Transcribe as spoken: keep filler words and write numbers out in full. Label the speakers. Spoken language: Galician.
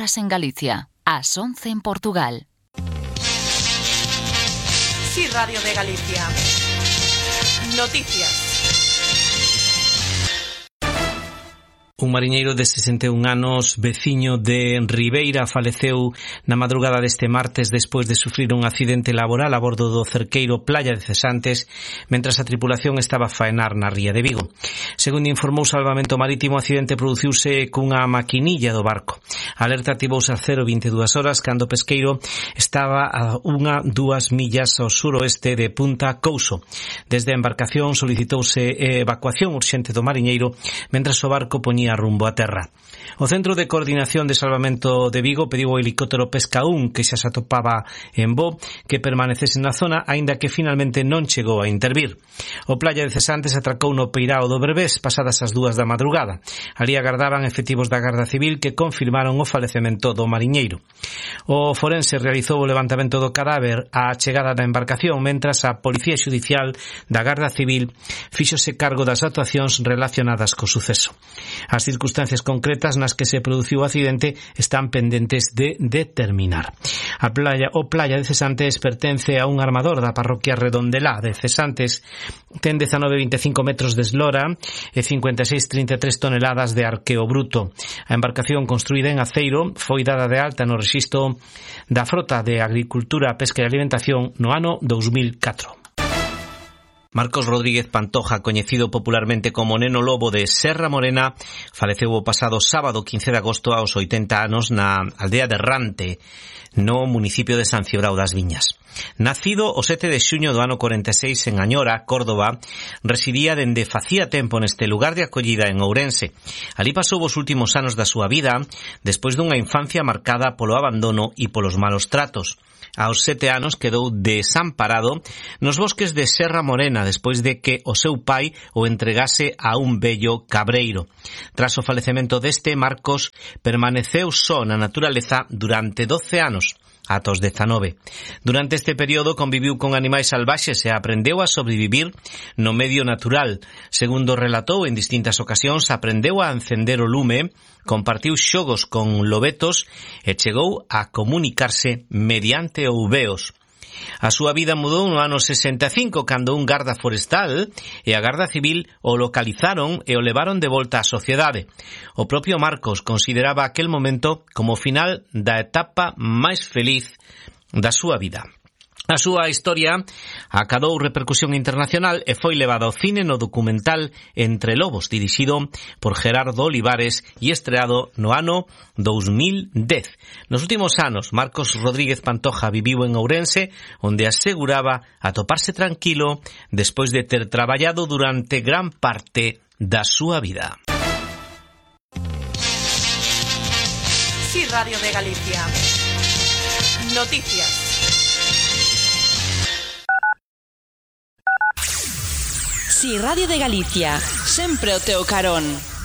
Speaker 1: horas en Galicia, ás once en Portugal.
Speaker 2: Sí, Radio de Galicia. Noticias.
Speaker 3: Un mariñeiro de sesenta e un anos, veciño de Ribeira, faleceu na madrugada deste martes despois de sufrir un accidente laboral a bordo do cerqueiro Playa de Cesantes mentras a tripulación estaba a faenar na ría de Vigo. Segundo informou Salvamento Marítimo, o accidente produciuse cunha maquinilla do barco. A alerta ativouse a cero vinte e dúas horas cando o pesqueiro estaba a unha dúas millas ao suroeste de Punta Couso. Desde a embarcación solicitouse evacuación urxente do mariñeiro mentras o barco poñía rumbo a terra. O Centro de Coordinación de Salvamento de Vigo pediu ao helicóptero Pesca un, que xa se atopaba en Bo, que permanecese na zona, aínda que finalmente non chegou a intervir. O Playa de Cesantes atracou no peirao do Berbés pasadas as dúas da madrugada. Ali agardaban efectivos da Garda Civil que confirmaron o falecemento do mariñeiro. O forense realizou o levantamento do cadáver á chegada da embarcación, mentras a Policía Xudicial da Garda Civil fíxose cargo das actuacións relacionadas co suceso. As circunstancias concretas nas que se produciu o accidente están pendentes de determinar. A playa, o Playa de Cesantes pertence a un armador da parroquia Redondelá de Cesantes, ten dezanove vinte e cinco metros de eslora e cincuenta e seis trinta e tres toneladas de arqueo bruto. A embarcación construída en aceiro foi dada de alta no rexistro da Frota de Agricultura, Pesca e Alimentación no ano dous mil catro. Marcos Rodríguez Pantoja, coñecido popularmente como Neno Lobo de Serra Morena, faleceu o pasado sábado quince de agosto aos oitenta anos na aldea de Rante, no municipio de San Cibrao das Viñas. Nacido o sete de xuño do ano corenta e seis en Añora, Córdoba, residía dende facía tempo neste lugar de acollida en Ourense. Ali pasou os últimos anos da súa vida, despois dunha infancia marcada polo abandono e polos malos tratos. Aos sete anos quedou desamparado nos bosques de Serra Morena despois de que o seu pai o entregase a un vello cabreiro. Tras o falecemento deste, Marcos permaneceu só na naturaleza durante doce anos. Ata os dezanove. Durante este período conviviu con animais salvaxes e aprendeu a sobrevivir no medio natural. Segundo relatou en distintas ocasións, aprendeu a encender o lume, compartiu xogos con lobetos e chegou a comunicarse mediante ouveos. A súa vida mudou no ano sesenta e cinco cando un garda forestal e a Garda Civil o localizaron e o levaron de volta á sociedade. O propio Marcos consideraba aquel momento como o final da etapa máis feliz da súa vida. A súa historia acadou repercusión internacional e foi levada ao cine no documental Entre Lobos, dirixido por Gerardo Olivares e estreado no ano dous mil dez. Nos últimos anos, Marcos Rodríguez Pantoja viviu en Ourense, onde aseguraba atoparse tranquilo despois de ter traballado durante gran parte da súa vida.
Speaker 2: Sí, Radio de Galicia. Noticias.
Speaker 4: Si, Radio de Galicia, sempre o teu carón.